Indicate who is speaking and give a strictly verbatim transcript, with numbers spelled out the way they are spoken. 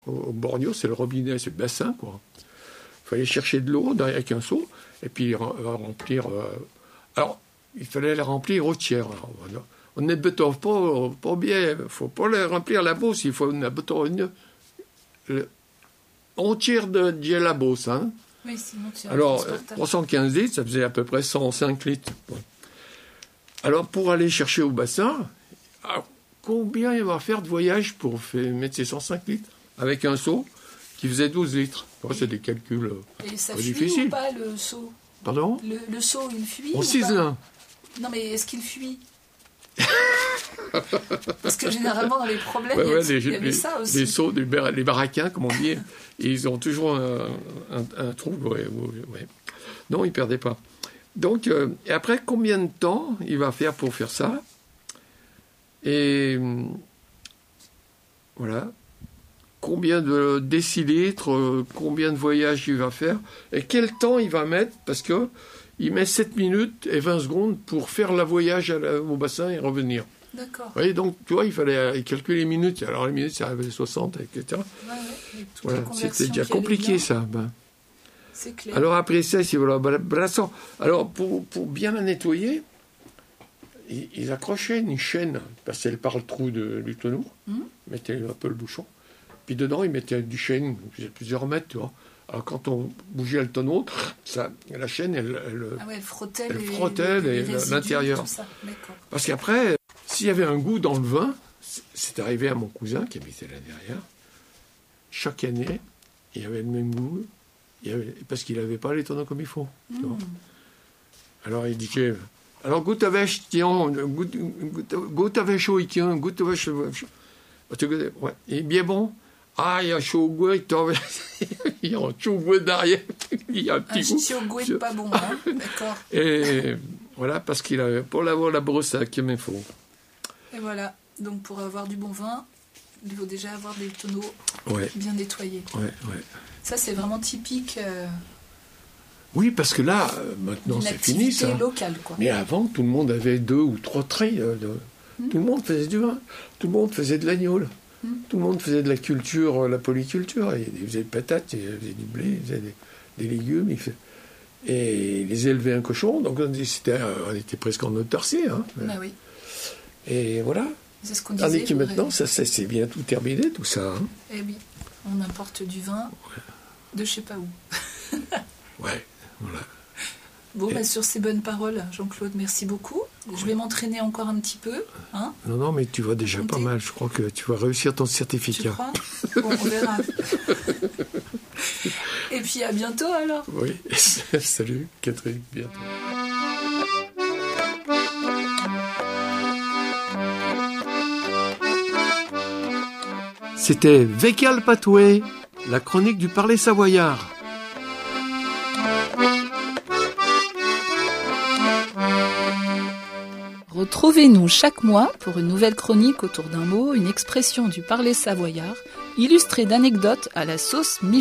Speaker 1: Au, au Bornéo, c'est le robinet, c'est le bassin, quoi. Il fallait chercher de l'eau avec un seau et puis remplir. Euh... Alors, il fallait les remplir au tiers. Alors, on ne bétonne pas, pas bien. Il ne faut pas les remplir la bosse. Il faut une bétonne. On tire de, de la bosse. Hein.
Speaker 2: Oui, sinon tu as
Speaker 1: alors, trois cent quinze litres, ça faisait à peu près cent cinq litres. Bon. Alors, pour aller chercher au bassin, alors, combien il va faire de voyage pour faire, mettre ces cent cinq litres avec un seau qui faisait douze litres. Bon, c'est des calculs euh,
Speaker 2: Et ça
Speaker 1: pas
Speaker 2: fuit
Speaker 1: difficiles.
Speaker 2: ou pas, le seau?
Speaker 1: Pardon?
Speaker 2: Le, le seau, il fuit?
Speaker 1: On ciselin.
Speaker 2: Non, mais est-ce qu'il fuit? Parce que généralement, dans les problèmes,
Speaker 1: ouais,
Speaker 2: il y, a,
Speaker 1: ouais, les,
Speaker 2: il y avait
Speaker 1: les,
Speaker 2: ça aussi.
Speaker 1: Les seaux, les, bar- les baraquins, comme on dit, ils ont toujours un, un, un trou. Ouais, ouais, ouais. Non, ils ne perdaient pas. Donc, euh, et après, combien de temps il va faire pour faire ça? Et voilà. Combien de décilitres, euh, combien de voyages il va faire, et quel temps il va mettre, parce que il met sept minutes et vingt secondes pour faire le voyage à la, au bassin et revenir.
Speaker 2: D'accord.
Speaker 1: Vous voyez, donc, tu vois, il fallait calculer les minutes. Alors, les minutes, ça arrivait à soixante, et cetera.
Speaker 2: Ouais, ouais.
Speaker 1: Voilà, c'était déjà compliqué, ça. Ben.
Speaker 2: C'est clair.
Speaker 1: Alors, après ça, c'est voilà, brassant. Alors, pour, pour bien la nettoyer, ils, ils accrochaient une chaîne, passaient par le trou de, du tonneau, mmh. mettaient un peu le bouchon, puis dedans, ils mettaient du chêne, plusieurs mètres, tu vois. Alors, quand on bougeait le tonneau, ça, la chaîne, elle, elle,
Speaker 2: ah ouais, elle frottait,
Speaker 1: elle
Speaker 2: les,
Speaker 1: frottait les, les résidus, l'intérieur. Parce qu'après, s'il y avait un goût dans le vin, c'est arrivé à mon cousin qui habitait là derrière, chaque année, il y avait le même goût, il y avait, parce qu'il n'avait pas les tonneaux comme il faut. Mmh. Tu vois. Alors, il dit que... Alors, goûte avec, tiens, goûte, goûte, goûte avec chaud, tiens, goûte avec chaud. Ouais, il est bien bon. Ah, il y a chaud au goût, il y a un chaud au goût derrière. Il y a un petit
Speaker 2: un
Speaker 1: goût.
Speaker 2: chaud au goût n'est pas bon, hein. D'accord.
Speaker 1: Et voilà, parce qu'il a, pour l'avoir la brosse à comme il faut.
Speaker 2: Et voilà, donc pour avoir du bon vin, il faut déjà avoir des tonneaux
Speaker 1: ouais.
Speaker 2: bien nettoyés.
Speaker 1: Ouais, ouais.
Speaker 2: Ça, c'est vraiment typique. Euh...
Speaker 1: Oui, parce que là, maintenant, c'est fini, ça.
Speaker 2: Locale, quoi.
Speaker 1: Mais avant, tout le monde avait deux ou trois traits. De... Mmh. Tout le monde faisait du vin. Tout le monde faisait de l'agneau. Mmh. Tout le monde faisait de la culture, la polyculture. Ils faisaient des patates, ils faisaient du blé, ils faisaient des, des légumes. Ils faisaient... Et ils élevaient un cochon. Donc, on était, on était presque en autarcie. Hein.
Speaker 2: Bah oui.
Speaker 1: Et voilà.
Speaker 2: C'est ce qu'on disait.
Speaker 1: Tandis que maintenant, ça, ça, c'est bien tout terminé, tout ça. Hein.
Speaker 2: Eh oui. On importe du vin ouais. de je sais pas où.
Speaker 1: Ouais, voilà.
Speaker 2: Bon, bah, sur ces bonnes paroles, Jean-Claude, merci beaucoup. Je vais m'entraîner encore un petit peu. Hein,
Speaker 1: non, non, mais tu vas déjà pas mal. Je crois que tu vas réussir ton certificat.
Speaker 2: Tu crois? Bon, on verra. Et puis à bientôt alors.
Speaker 1: Oui, salut Catherine, bientôt. C'était Vécal Patoué, la chronique du parler savoyard.
Speaker 2: Retrouvez-nous chaque mois pour une nouvelle chronique autour d'un mot, une expression du parler savoyard, illustrée d'anecdotes à la sauce Michel.